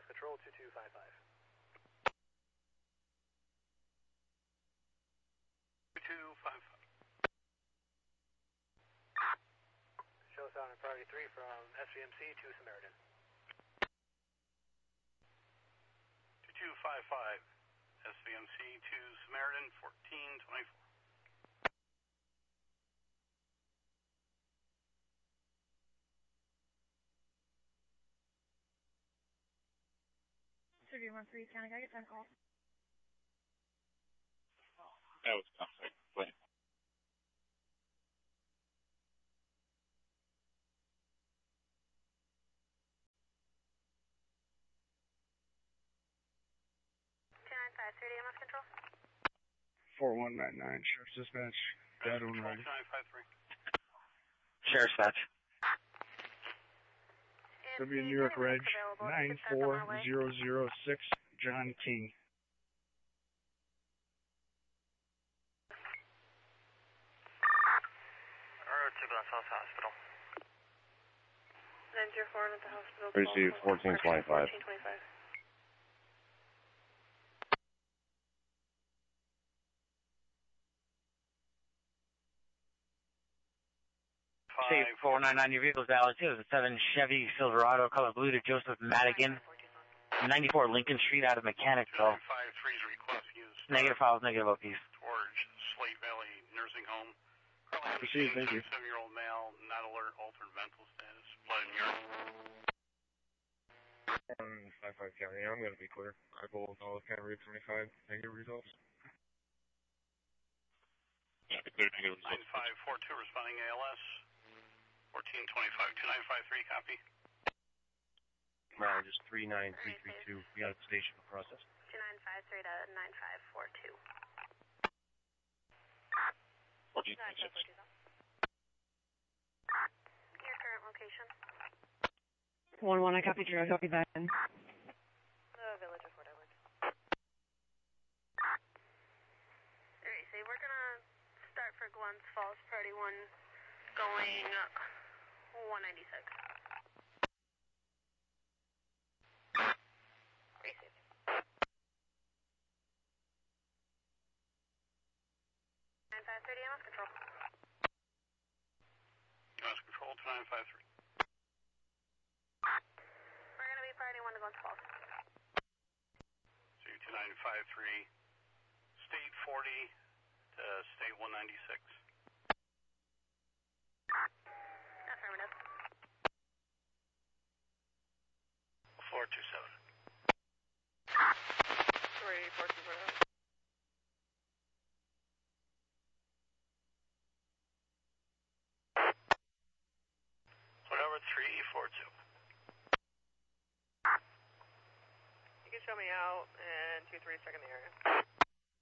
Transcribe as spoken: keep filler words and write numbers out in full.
lost control, two two five five. two two five five. Show sound in priority three from S V M C to Samaritan. two two five five, S V M C to Samaritan, fourteen twenty-four. Surgery one three, can I get that call? That was tough. Wait. two nine five three, M F control. four one nine nine, Sheriff's Dispatch. Dead on ready. two nine five three. Sheriff's Dispatch. It'll be a New York Reg nine four zero zero six, John King. Alright, to Glass House Hospital. nine zero four at the hospital. Receive fourteen twenty-five. fourteen twenty-five. State four nine nine, your vehicle's valid too. It's a seven Chevy Silverado, color blue to Joseph Madigan, ninety-four Lincoln Street out of Mechanicsville. two nine five three's request used. Negative files, negative O Ps. Towards Slate Valley Nursing Home. Proceed, thank you. seven-year-old male, not alert, altered mental status, blood in urine. Um, five five County, I'm going to be clear. I pulled all of County Route twenty-five. Negative results. Yeah, clear negative results. nine five four two responding A L S. fourteen twenty-five, two nine five three, copy. Tomorrow, just three nine three three two. We got a station to process. two nine five three to nine five four two. fourteen twenty-six. Your current location? one one, I copy Drew, I copy that. The village of Fort Edward. Alright, so we're gonna start for Glens Falls, priority one, going one ninety-six. Receive. nine five three, M S control. U S control, two nine five three. We're gonna be priority one to Glens Falls. So two nine five three, state forty to state one ninety-six. Affirmative. four two seven. three four two zero. Whatever, three four two. You can show me out and two three, check in the area.